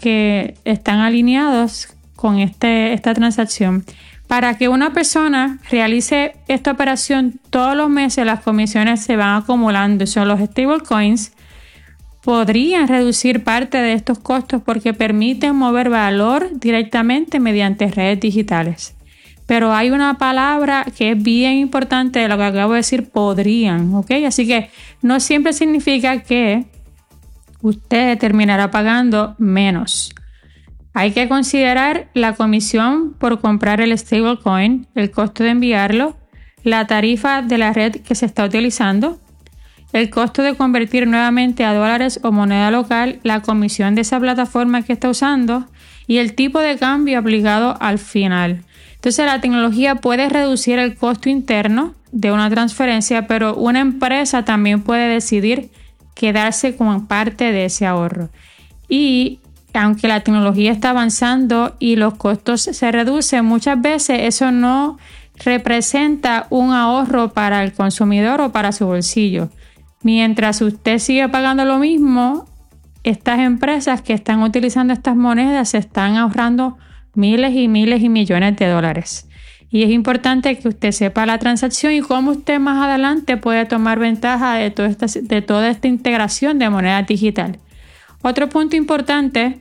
que están alineados con esta transacción. Para que una persona realice esta operación todos los meses, las comisiones se van acumulando. Son los stablecoins. Podrían reducir parte de estos costos porque permiten mover valor directamente mediante redes digitales. Pero hay una palabra que es bien importante de lo que acabo de decir, podrían, ¿ok? Así que no siempre significa que usted terminará pagando menos. Hay que considerar la comisión por comprar el stablecoin, el costo de enviarlo, la tarifa de la red que se está utilizando, el costo de convertir nuevamente a dólares o moneda local, la comisión de esa plataforma que está usando y el tipo de cambio aplicado al final. Entonces, la tecnología puede reducir el costo interno de una transferencia, pero una empresa también puede decidir quedarse con parte de ese ahorro. Y aunque la tecnología está avanzando y los costos se reducen, muchas veces eso no representa un ahorro para el consumidor o para su bolsillo. Mientras usted sigue pagando lo mismo, estas empresas que están utilizando estas monedas se están ahorrando miles y miles y millones de dólares. Y es importante que usted sepa la transacción y cómo usted más adelante puede tomar ventaja de toda esta integración de moneda digital. Otro punto importante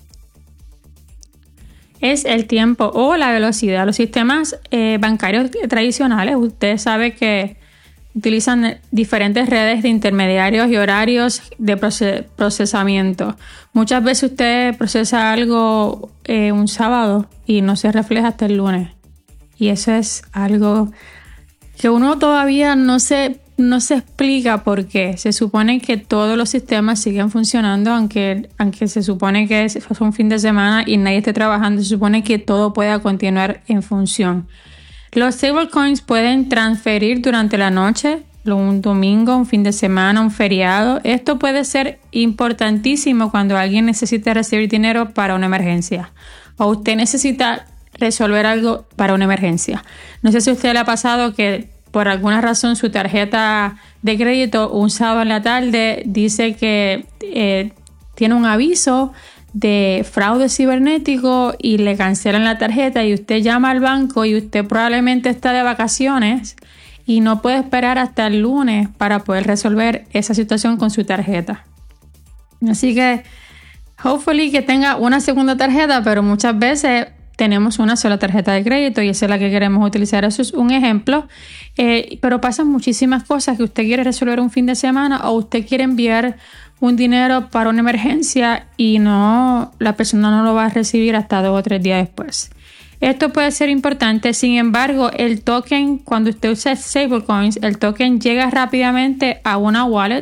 es el tiempo o la velocidad. Los sistemas bancarios tradicionales, usted sabe que utilizan diferentes redes de intermediarios y horarios de procesamiento. Muchas veces usted procesa algo un sábado y no se refleja hasta el lunes. Y eso es algo que uno todavía no se explica por qué. Se supone que todos los sistemas siguen funcionando, aunque se supone que es un fin de semana y nadie esté trabajando, se supone que todo pueda continuar en función. Los stablecoins pueden transferir durante la noche, un domingo, un fin de semana, un feriado. Esto puede ser importantísimo cuando alguien necesita recibir dinero para una emergencia o usted necesita resolver algo para una emergencia. No sé si a usted le ha pasado que por alguna razón su tarjeta de crédito un sábado en la tarde dice que tiene un aviso de fraude cibernético y le cancelan la tarjeta y usted llama al banco y usted probablemente está de vacaciones y no puede esperar hasta el lunes para poder resolver esa situación con su tarjeta. Así que hopefully que tenga una segunda tarjeta, pero muchas veces tenemos una sola tarjeta de crédito y esa es la que queremos utilizar. Eso es un ejemplo, pero pasan muchísimas cosas que usted quiere resolver un fin de semana o usted quiere enviar un dinero para una emergencia y la persona no lo va a recibir hasta 2 o 3 días después. Esto puede ser importante, sin embargo, el token, cuando usted usa stablecoins, el token llega rápidamente a una wallet.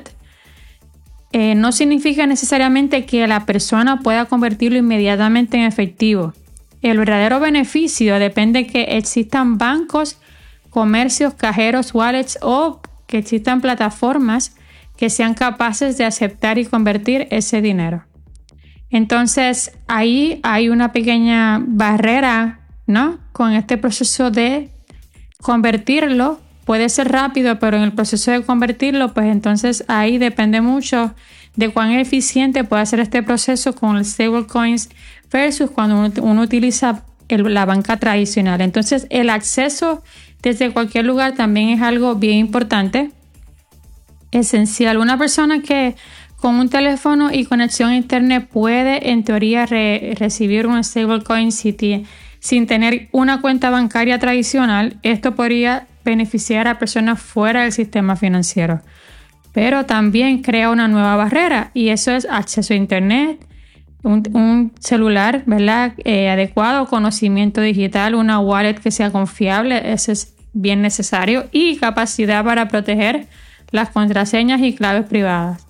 No significa necesariamente que la persona pueda convertirlo inmediatamente en efectivo. El verdadero beneficio depende de que existan bancos, comercios, cajeros, wallets o que existan plataformas que sean capaces de aceptar y convertir ese dinero. Entonces, ahí hay una pequeña barrera, ¿no? Con este proceso de convertirlo. Puede ser rápido, pero en el proceso de convertirlo, pues entonces ahí depende mucho de cuán eficiente puede ser este proceso con el stablecoins versus cuando uno utiliza la banca tradicional. Entonces, el acceso desde cualquier lugar también es algo bien importante, esencial. Una persona que con un teléfono y conexión a internet puede, en teoría, recibir un stablecoin sin tener una cuenta bancaria tradicional. Esto podría beneficiar a personas fuera del sistema financiero. Pero también crea una nueva barrera y eso es acceso a internet, un celular, ¿verdad? Adecuado, conocimiento digital, una wallet que sea confiable, eso es bien necesario, y capacidad para proteger las contraseñas y claves privadas.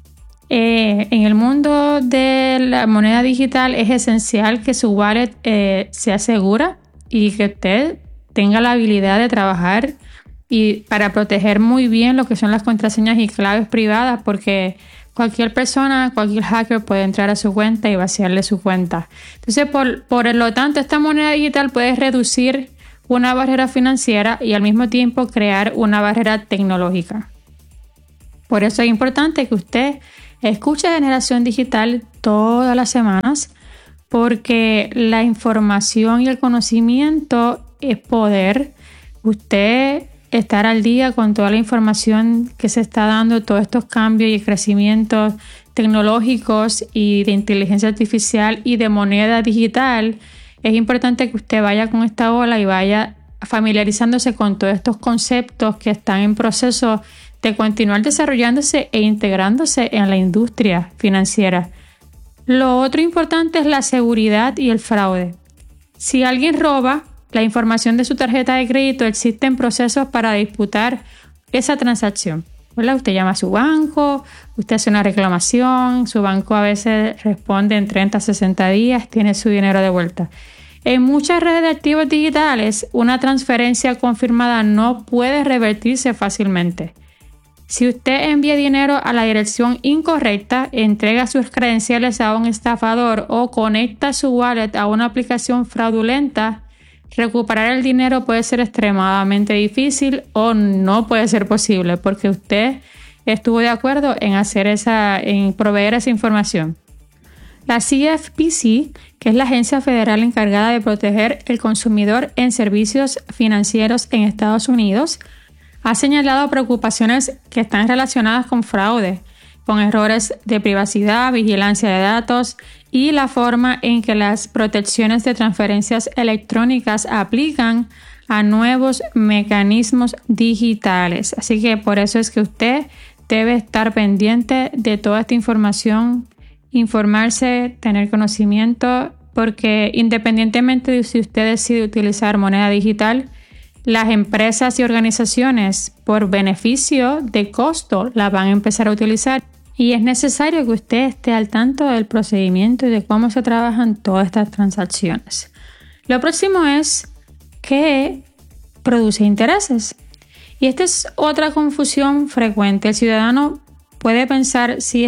En el mundo de la moneda digital es esencial que su wallet sea segura y que usted tenga la habilidad de trabajar y para proteger muy bien lo que son las contraseñas y claves privadas, porque cualquier persona, cualquier hacker puede entrar a su cuenta y vaciarle su cuenta. Entonces, por lo tanto, esta moneda digital puede reducir una barrera financiera y al mismo tiempo crear una barrera tecnológica. Por eso es importante que usted Escucha Generación Digital todas las semanas porque la información y el conocimiento es poder. Usted estar al día con toda la información que se está dando, todos estos cambios y crecimientos tecnológicos y de inteligencia artificial y de moneda digital. Es importante que usted vaya con esta ola y vaya familiarizándose con todos estos conceptos que están en proceso de continuar desarrollándose e integrándose en la industria financiera. Lo otro importante es la seguridad y el fraude. Si alguien roba la información de su tarjeta de crédito, existen procesos para disputar esa transacción, ¿verdad? Usted llama a su banco, usted hace una reclamación, su banco a veces responde en 30 a 60 días, tiene su dinero de vuelta. En muchas redes de activos digitales, una transferencia confirmada no puede revertirse fácilmente. Si usted envía dinero a la dirección incorrecta, entrega sus credenciales a un estafador o conecta su wallet a una aplicación fraudulenta, recuperar el dinero puede ser extremadamente difícil o no puede ser posible porque usted estuvo de acuerdo en proveer esa información. La CFPC, que es la agencia federal encargada de proteger el consumidor en servicios financieros en Estados Unidos, ha señalado preocupaciones que están relacionadas con fraude, con errores de privacidad, vigilancia de datos y la forma en que las protecciones de transferencias electrónicas aplican a nuevos mecanismos digitales. Así que por eso es que usted debe estar pendiente de toda esta información, informarse, tener conocimiento, porque independientemente de si usted decide utilizar moneda digital, las empresas y organizaciones por beneficio de costo la van a empezar a utilizar y es necesario que usted esté al tanto del procedimiento y de cómo se trabajan todas estas transacciones. Lo próximo es que produce intereses y esta es otra confusión frecuente. El ciudadano puede pensar si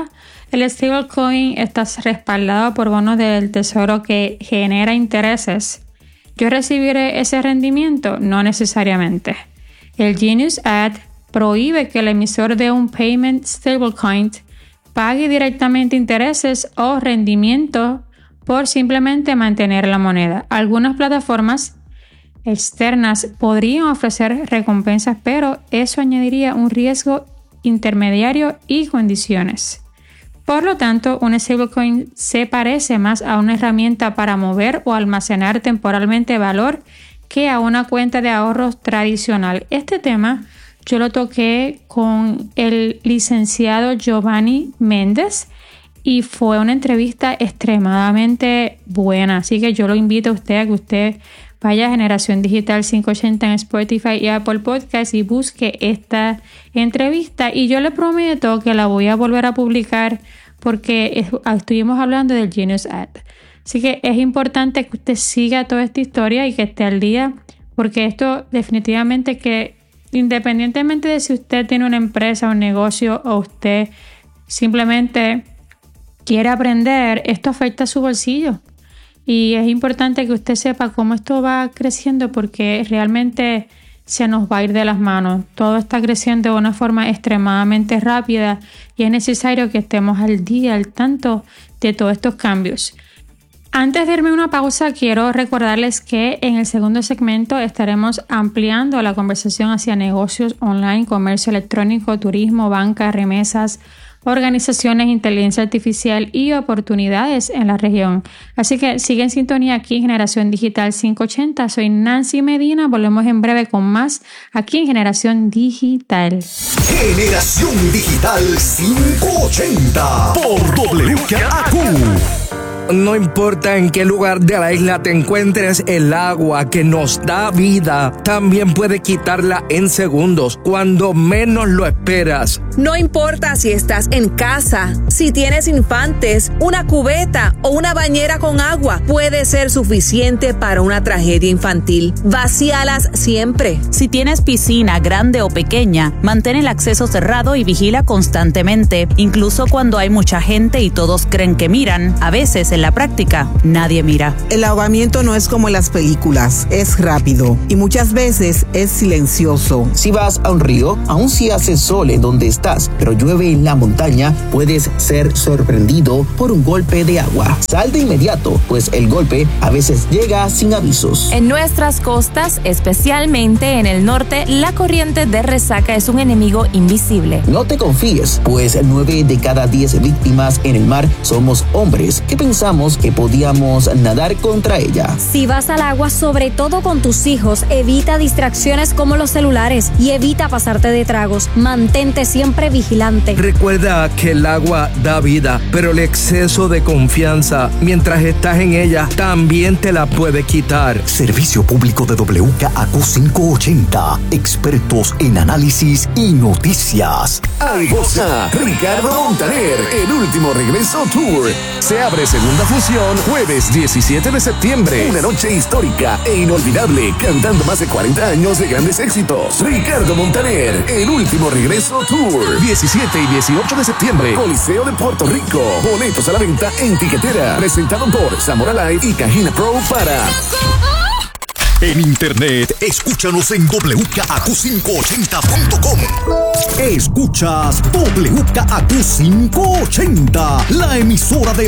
el stablecoin está respaldado por bonos del tesoro que genera intereses, ¿yo recibiré ese rendimiento? No necesariamente. El Genius Act prohíbe que el emisor de un payment stablecoin pague directamente intereses o rendimiento por simplemente mantener la moneda. Algunas plataformas externas podrían ofrecer recompensas, pero eso añadiría un riesgo intermediario y condiciones. Por lo tanto, un stablecoin se parece más a una herramienta para mover o almacenar temporalmente valor que a una cuenta de ahorros tradicional. Este tema yo lo toqué con el licenciado Giovanni Méndez y fue una entrevista extremadamente buena. Así que yo lo invito a usted a que usted vaya a Generación Digital 580 en Spotify y Apple Podcasts y busque esta entrevista. Y yo le prometo que la voy a volver a publicar porque estuvimos hablando del Genius Act. Así que es importante que usted siga toda esta historia y que esté al día, porque esto definitivamente que independientemente de si usted tiene una empresa, un negocio o usted simplemente quiere aprender, esto afecta a su bolsillo. Y es importante que usted sepa cómo esto va creciendo porque realmente se nos va a ir de las manos. Todo está creciendo de una forma extremadamente rápida y es necesario que estemos al día, al tanto de todos estos cambios. Antes de irme a una pausa, quiero recordarles que en el segundo segmento estaremos ampliando la conversación hacia negocios online, comercio electrónico, turismo, banca, remesas, organizaciones, inteligencia artificial y oportunidades en la región. Así que sigue en sintonía aquí en Generación Digital 580. Soy Nancy Medina. Volvemos en breve con más aquí en Generación Digital. Generación Digital 580 por WKAQ. No importa en qué lugar de la isla te encuentres, el agua que nos da vida también puede quitarla en segundos, cuando menos lo esperas. No importa si estás en casa, si tienes infantes, una cubeta o una bañera con agua, puede ser suficiente para una tragedia infantil. Vacíalas siempre. Si tienes piscina grande o pequeña, mantén el acceso cerrado y vigila constantemente. Incluso cuando hay mucha gente y todos creen que miran, a veces el en la práctica nadie mira. El ahogamiento no es como en las películas, es rápido y muchas veces es silencioso. Si vas a un río, aun si hace sol en donde estás, pero llueve en la montaña, puedes ser sorprendido por un golpe de agua. Sal de inmediato, pues el golpe a veces llega sin avisos. En nuestras costas, especialmente en el norte, la corriente de resaca es un enemigo invisible. No te confíes, pues 9 de cada 10 víctimas en el mar somos hombres que pensamos que podíamos nadar contra ella. Si vas al agua, sobre todo con tus hijos, evita distracciones como los celulares y evita pasarte de tragos. Mantente siempre vigilante. Recuerda que el agua da vida, pero el exceso de confianza mientras estás en ella también te la puede quitar. Servicio público de WKAQ 580. Expertos en análisis y noticias. Algoza, Ricardo Montaner, el último regreso tour. Se abre segunda función jueves 17 de septiembre. Una noche histórica e inolvidable, cantando más de 40 años de grandes éxitos. Ricardo Montaner, el último regreso tour. 17 y 18 de septiembre, Coliseo de Puerto Rico. Boletos a la venta en Tiquetera. Presentado por Zamora Live y Cajina Pro para... En internet, escúchanos en WKAQ580.com. Escuchas WKAQ580, la emisora de